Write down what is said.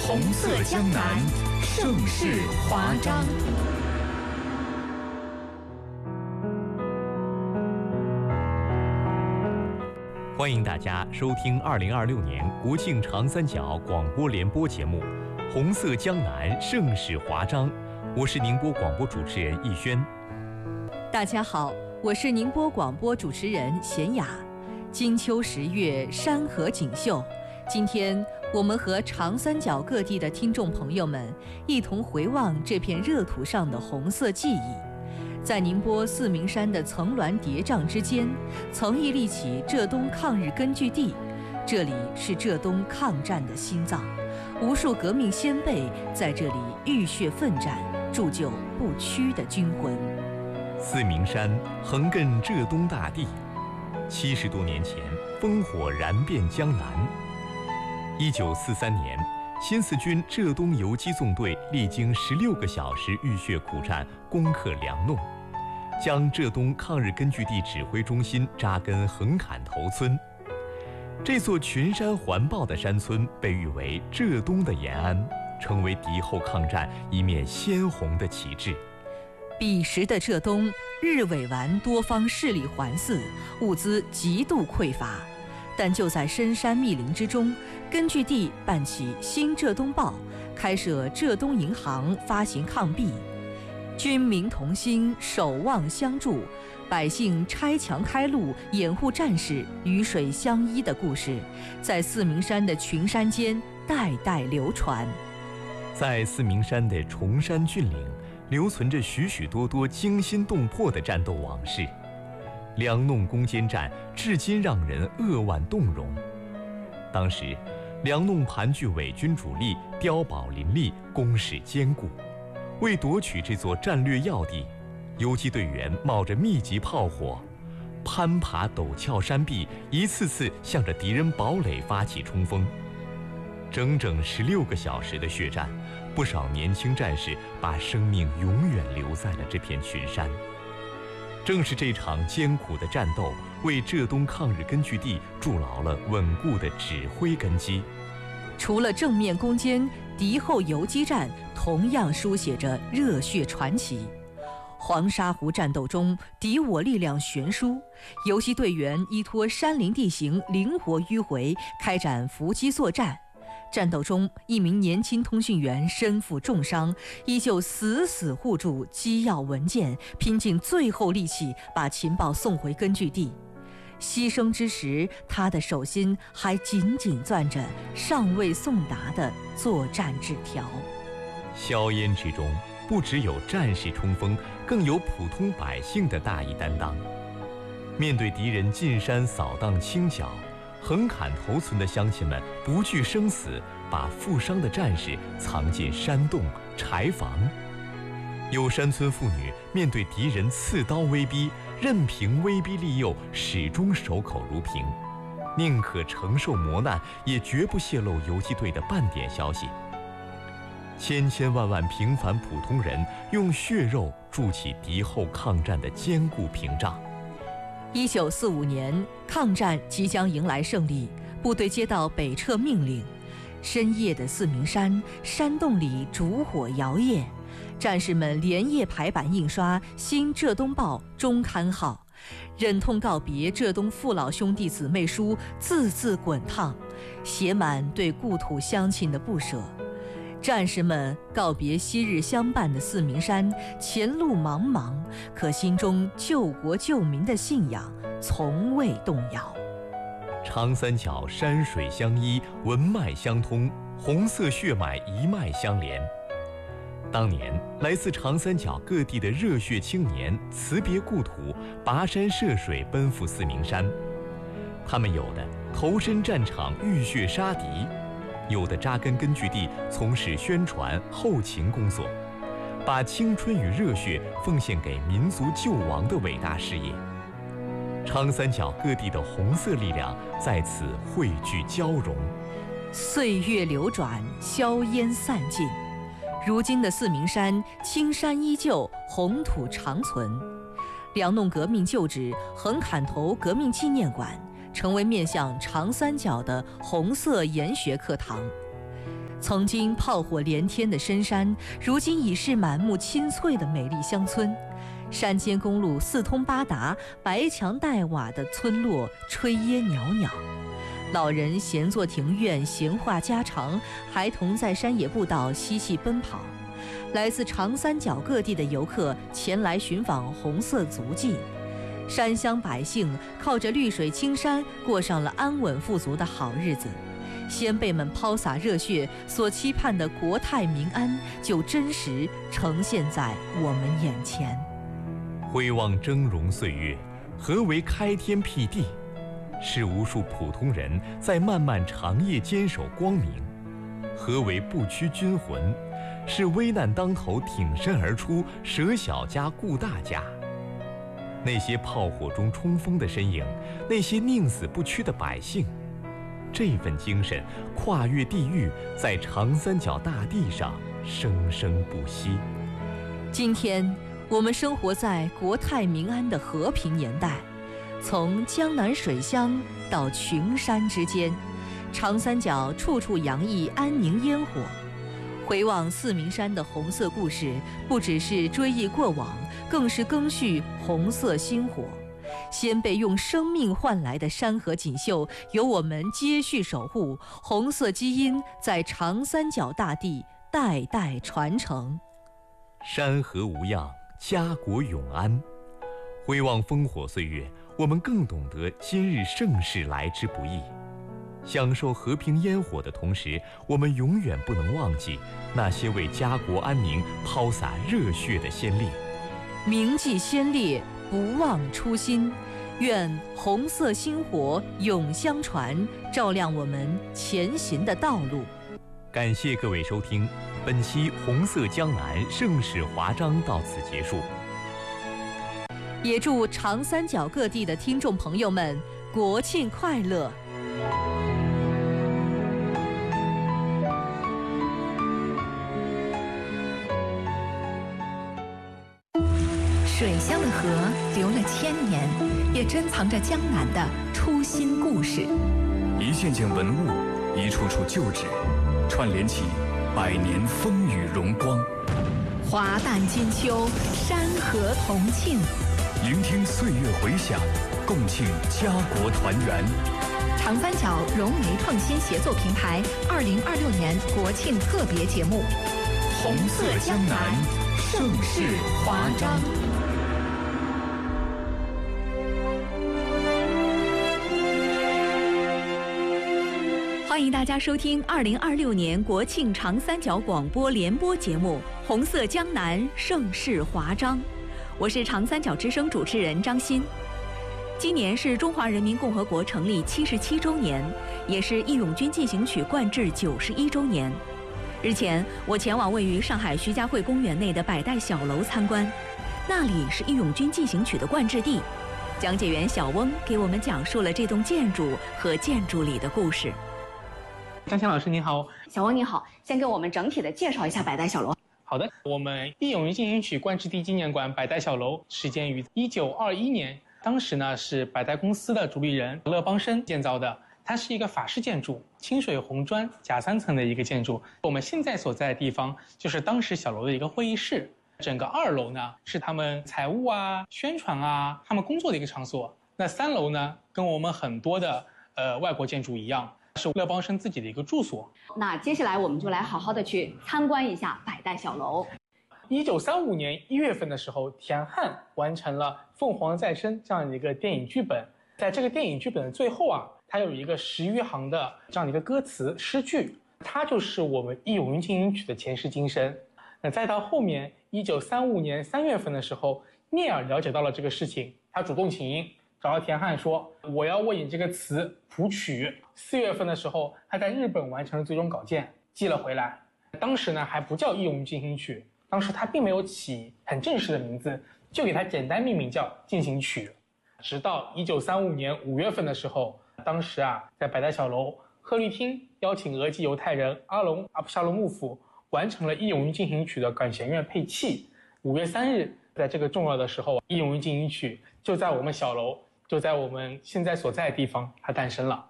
红色江南，盛世华章。 欢迎大家收听2026年国庆长三角广播联播节目《红色江南，盛世华章》，我是宁波广播主持人逸轩。 大家好，我是宁波广播主持人贤雅。金秋10月，山河锦绣。今天我们和长三角各地的听众朋友们一同回望这片热土上的红色记忆。在宁波四明山的层峦叠嶂之间，曾屹立起浙东抗日根据地，这里是浙东抗战的心脏，无数革命先辈在这里浴血奋战，铸就不屈的军魂。 四明山横亘浙东大地，70多年前烽火燃遍江南。1943年，新四军浙东游击纵队历经16个小时浴血苦战，攻克梁弄，将浙东抗日根据地指挥中心扎根横坎头村。这座群山环抱的山村被誉为浙东的延安，成为敌后抗战一面鲜红的旗帜。 彼时的浙东，日伪顽多方势力环伺，物资极度匮乏。但就在深山密林之中，根据地办起《新浙东报》，开设浙东银行，发行抗币。军民同心，守望相助，百姓拆墙开路，掩护战士，鱼水相依的故事，在四明山的群山间代代流传。 在四明山的崇山峻岭，留存着许许多多惊心动魄的战斗往事。梁弄攻坚战至今让人扼腕动容。当时，梁弄盘踞伪军主力，碉堡林立，工事坚固。为夺取这座战略要地，游击队员冒着密集炮火，攀爬陡峭山壁，一次次向着敌人堡垒发起冲锋。整整16个小时的血战，不少年轻战士把生命永远留在了这片群山。正是这场艰苦的战斗，为浙东抗日根据地筑牢了稳固的指挥根基。 除了正面攻坚，敌后游击战同样书写着热血传奇。黄沙湖战斗中，敌我力量悬殊，游击队员依托山林地形灵活迂回，开展伏击作战。战斗中，一名年轻通讯员身负重伤，依旧死死护住机要文件，拼尽最后力气把情报送回根据地。牺牲之时，他的手心还紧紧攥着尚未送达的作战纸条。 硝烟之中，不只有战士冲锋，更有普通百姓的大义担当。面对敌人进山扫荡清剿，横坎头村的乡亲们不惧生死，把负伤的战士藏进山洞、柴房。有山村妇女面对敌人刺刀威逼，任凭威逼利诱，始终守口如瓶，宁可承受磨难，也绝不泄露游击队的半点消息。千千万万平凡普通人用血肉筑起敌后抗战的坚固屏障。 1945年，抗战即将迎来胜利，部队接到北撤命令。深夜的四明山山洞里烛火摇曳，战士们连夜排版印刷《新浙东报》中刊号，忍痛告别浙东父老兄弟姊妹书，字字滚烫，写满对故土乡亲的不舍。战士们告别昔日相伴的四明山，前路茫茫，可心中救国救民的信仰从未动摇。 长三角山水相依，文脉相通，红色血脉一脉相连。当年来自长三角各地的热血青年辞别故土，跋山涉水奔赴四明山。他们有的投身战场浴血杀敌，有的扎根根据地从事宣传后勤工作，把青春与热血奉献给民族救亡的伟大事业。长三角各地的红色力量在此汇聚交融。 岁月流转，硝烟散尽，如今的四明山青山依旧，红土长存。梁弄革命旧址横坎头革命纪念馆成为面向长三角的红色研学课堂。 曾经炮火连天的深山，如今已是满目青翠的美丽乡村。山间公路四通八达，白墙黛瓦的村落炊烟袅袅。老人闲坐庭院，闲话家常；孩童在山野步道嬉戏奔跑。来自长三角各地的游客前来寻访红色足迹。山乡百姓靠着绿水青山，过上了安稳富足的好日子。先辈们抛洒热血所期盼的国泰民安，就真实呈现在我们眼前。 回望峥嵘岁月，何为开天辟地？是无数普通人在漫漫长夜坚守光明。何为不屈军魂？是危难当头挺身而出，舍小家顾大家。那些炮火中冲锋的身影，那些宁死不屈的百姓，这份精神跨越地域，在长三角大地上生生不息。 今天我们生活在国泰民安的和平年代，从江南水乡到群山之间，长三角处处洋溢安宁烟火。回望四明山的红色故事，不只是追忆过往，更是赓续红色薪火。先辈用生命换来的山河锦绣，由我们接续守护，红色基因在长三角大地代代传承。 山河无恙，家国永安。回望烽火岁月，我们更懂得今日盛世来之不易。享受和平烟火的同时，我们永远不能忘记那些为家国安宁抛洒热血的先烈。 铭记先烈，不忘初心。愿红色星火永相传，照亮我们前行的道路。 感谢各位收听，本期红色江南盛世华章到此结束。 也祝长三角各地的听众朋友们国庆快乐！ 水乡的河流了千年，也珍藏着江南的初心故事。 一件件文物，一处处旧址，串联起百年风雨荣光。 华诞金秋，山河同庆。 聆听岁月回响，共庆家国团圆。 长三角融媒创新协作平台2026年国庆特别节目《 红色江南，盛世华章》。 欢迎大家收听2026年国庆长三角广播联播节目《红色江南，盛世华章》。我是长三角之声主持人张欣。今年是中华人民共和国成立77周年，也是《义勇军进行曲》冠制91周年。日前，我前往位于上海徐家汇公园内的百代小楼参观，那里是《义勇军进行曲》的冠制地。讲解员小翁给我们讲述了这栋建筑和建筑里的故事。 张欣老师您好。 小翁你好，先给我们整体的介绍一下百代小楼。 好的，我们义勇军进行曲冠制地纪念馆百代小楼始建于1921年，当时呢是百代公司的主理人乐邦生建造的。它是一个法式建筑，清水红砖假3层的一个建筑。我们现在所在的地方就是当时小楼的一个会议室，整个2楼呢是他们财务啊、宣传啊、他们工作的一个场所。那3楼呢，跟我们很多的外国建筑一样，是乐邦生自己的一个住所。 那接下来我们就来好好的去参观一下百代小楼。 1935年1月份的时候，田汉完成了《凤凰再生》这样的一个电影剧本。在这个电影剧本的最后啊，它有一个10余行的这样的一个歌词诗句，它就是我们《义勇军进行曲》的前世今生。那再到后面1935年3月份的时候，聂耳了解到了这个事情，他主动请缨，找到田汉说：“我要为你这个词谱曲。”4月份的时候，他在日本完成了最终稿件，寄了回来。当时呢还不叫《义勇军进行曲》，当时他并没有起很正式的名字，就给他简单命名叫《进行曲》。直到1935年5月份的时候，当时啊在百代小楼贺绿厅邀请俄籍犹太人阿布夏隆幕府完成了《义勇军进行曲》的管弦乐配器。5月3日，在这个重要的时候，《义勇军进行曲》就在我们小楼，就在我们现在所在的地方，它诞生了。